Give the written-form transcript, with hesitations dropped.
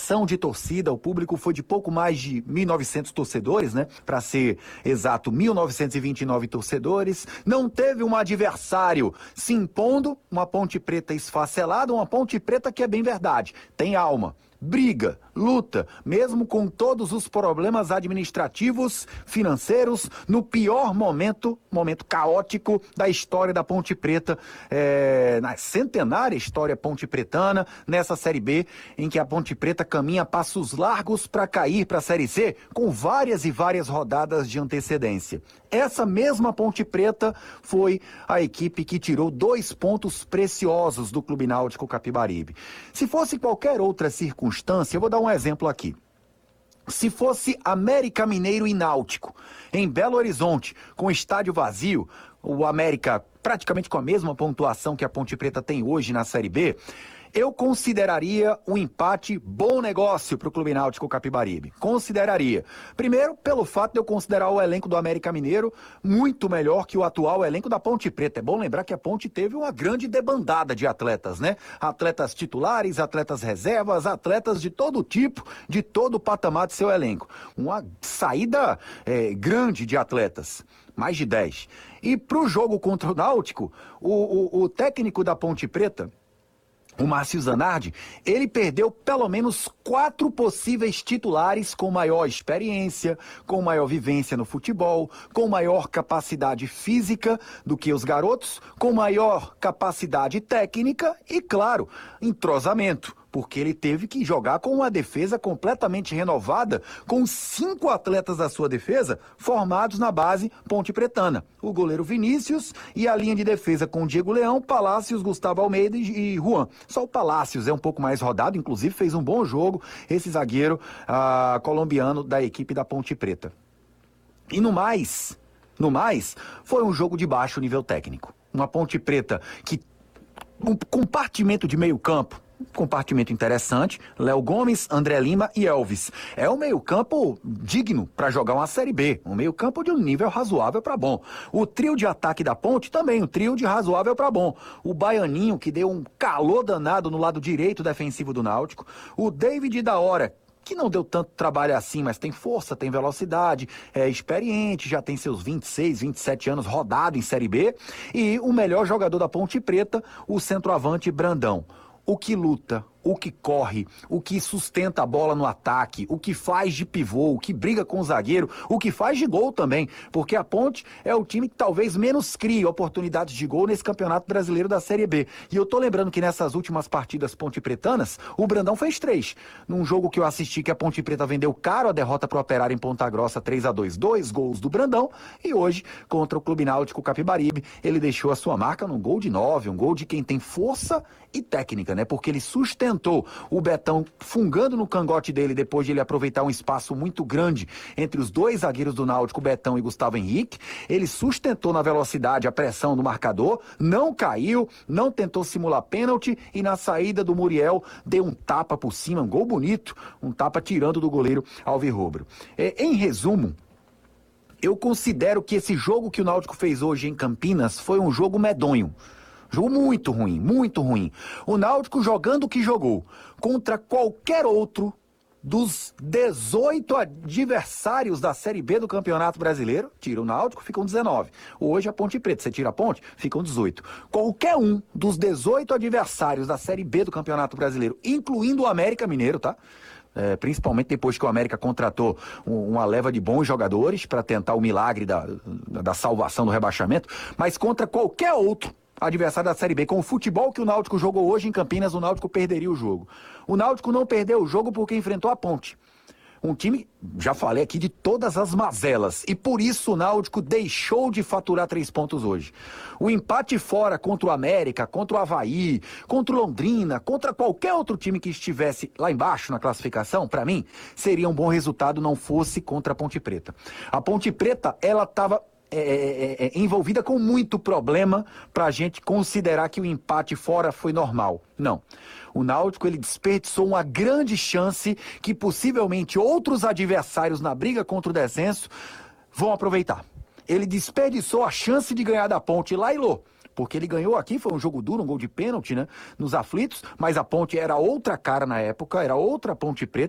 lotação de torcida, o público foi de pouco mais de 1.900 torcedores, né? Para ser exato, 1.929 torcedores. Não teve um adversário se impondo, uma Ponte Preta esfacelada, uma Ponte Preta que é bem verdade, tem alma. Briga, luta, mesmo com todos os problemas administrativos, financeiros, no pior momento caótico da história da Ponte Preta, na centenária história ponte pretana, nessa Série B, em que a Ponte Preta caminha passos largos para cair para a Série C, com várias e várias rodadas de antecedência. Essa mesma Ponte Preta foi a equipe que tirou 2 pontos preciosos do Clube Náutico Capibaribe. Se fosse qualquer outra circunstância, eu vou dar um exemplo aqui. Se fosse América Mineiro e Náutico, em Belo Horizonte, com estádio vazio, o América praticamente com a mesma pontuação que a Ponte Preta tem hoje na Série B, eu consideraria um empate bom negócio para o Clube Náutico Capibaribe. Consideraria. Primeiro, pelo fato de eu considerar o elenco do América Mineiro muito melhor que o atual elenco da Ponte Preta. É bom lembrar que a Ponte teve uma grande debandada de atletas, né? Atletas titulares, atletas reservas, atletas de todo tipo, de todo o patamar de seu elenco. Uma saída grande de atletas. Mais de 10. E para o jogo contra o Náutico, o técnico da Ponte Preta, o Márcio Zanardi, ele perdeu pelo menos 4 possíveis titulares com maior experiência, com maior vivência no futebol, com maior capacidade física do que os garotos, com maior capacidade técnica e, claro, entrosamento. Porque ele teve que jogar com uma defesa completamente renovada, com 5 atletas da sua defesa formados na base ponte pretana. O goleiro Vinícius e a linha de defesa com Diego Leão, Palácios, Gustavo Almeida e Juan. Só o Palácios é um pouco mais rodado, inclusive fez um bom jogo, esse zagueiro colombiano da equipe da Ponte Preta. E no mais, foi um jogo de baixo nível técnico. Uma Ponte Preta que, um compartimento de meio campo, compartimento interessante, Léo Gomes, André Lima e Elvis. É um meio-campo digno para jogar uma Série B, um meio-campo de um nível razoável para bom. O trio de ataque da Ponte também, um trio de razoável para bom. O Baianinho, que deu um calor danado no lado direito defensivo do Náutico. O David da Hora, que não deu tanto trabalho assim, mas tem força, tem velocidade, é experiente, já tem seus 26, 27 anos rodado em Série B. E o melhor jogador da Ponte Preta, o centroavante Brandão. O que luta, o que corre, o que sustenta a bola no ataque, o que faz de pivô, o que briga com o zagueiro, o que faz de gol também, porque a Ponte é o time que talvez menos crie oportunidades de gol nesse Campeonato Brasileiro da Série B. E eu tô lembrando que nessas últimas partidas ponte-pretanas, o Brandão fez 3. Num jogo que eu assisti que a Ponte Preta vendeu caro a derrota pro Operário em Ponta Grossa 3-2, 2 gols do Brandão, e hoje, contra o Clube Náutico Capibaribe, ele deixou a sua marca num gol de 9, um gol de quem tem força e técnica, né? Porque ele sustentou o Betão fungando no cangote dele depois de ele aproveitar um espaço muito grande entre os 2 zagueiros do Náutico, Betão e Gustavo Henrique. Ele sustentou na velocidade a pressão do marcador, não caiu, não tentou simular pênalti e na saída do Muriel deu um tapa por cima, um gol bonito, um tapa tirando do goleiro alvirrubro. Em resumo, eu considero que esse jogo que o Náutico fez hoje em Campinas foi um jogo medonho. Jogo muito ruim, muito ruim. O Náutico jogando o que jogou contra qualquer outro dos 18 adversários da Série B do Campeonato Brasileiro, tira o Náutico, ficam 19. Hoje a Ponte Preta, você tira a Ponte, ficam 18. Qualquer um dos 18 adversários da Série B do Campeonato Brasileiro, incluindo o América Mineiro, tá? Principalmente depois que o América contratou uma leva de bons jogadores para tentar o milagre da salvação do rebaixamento, mas contra qualquer outro adversário da Série B, com o futebol que o Náutico jogou hoje em Campinas, o Náutico perderia o jogo. O Náutico não perdeu o jogo porque enfrentou a Ponte. Um time, já falei aqui, de todas as mazelas. E por isso o Náutico deixou de faturar 3 pontos hoje. O empate fora contra o América, contra o Avaí, contra o Londrina, contra qualquer outro time que estivesse lá embaixo na classificação, para mim, seria um bom resultado não fosse contra a Ponte Preta. A Ponte Preta, ela estava envolvida com muito problema para a gente considerar que o empate fora foi normal. Não. O Náutico, ele desperdiçou uma grande chance que possivelmente outros adversários na briga contra o descenso vão aproveitar. Ele desperdiçou a chance de ganhar da Ponte lá, Ilô. porque ele ganhou aqui, foi um jogo duro, um gol de pênalti, né? Nos aflitos, mas a Ponte era outra cara na época, era outra Ponte Preta.